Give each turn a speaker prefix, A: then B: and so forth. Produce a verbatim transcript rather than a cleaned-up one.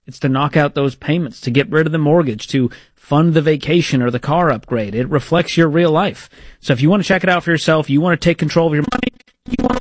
A: It's to knock out those payments, to get rid of the mortgage, to fund the vacation or the car upgrade. It reflects your real life. So if you want to check it out for yourself, you want to take control of your money, you want